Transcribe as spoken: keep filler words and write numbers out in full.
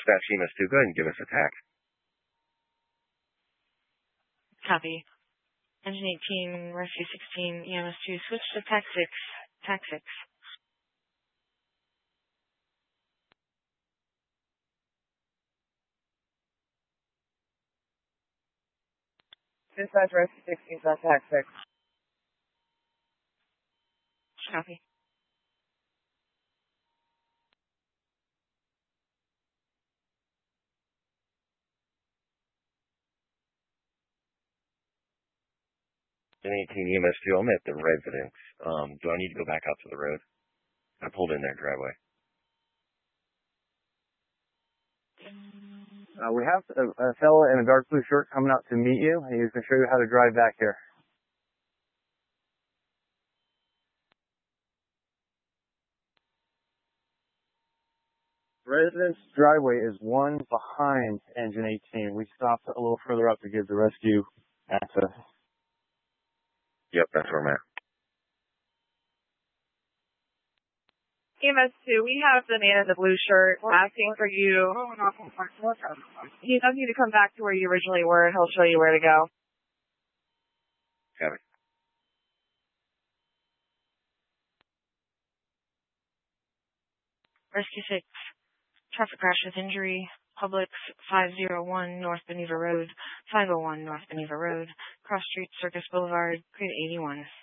Dispatch E M S two, go ahead and give us a tack. Copy. Engine eighteen, Rescue sixteen, E M S two, switch to tack six. Tack six. Dispatch Rescue sixteen, tack six. Copy. Engine eighteen, E M S two, I'm at the residence. Um, do I need to go back out to the road? I pulled in their driveway. Uh, we have a, a fellow in a dark blue shirt coming out to meet you, and he's going to show you how to drive back here. Residence driveway is one behind engine eighteen. We stopped a little further up to give the rescue access. Yep, that's where I'm at. E M S two, we have the man in the blue shirt asking for you. He does need to come back to where you originally were, and he'll show you where to go. Got it. Rescue six. Traffic crash with injury. Publix five oh one North Beneva Road, five oh one North Beneva Road, Cross Street, Circus Boulevard, Grid eighty-one.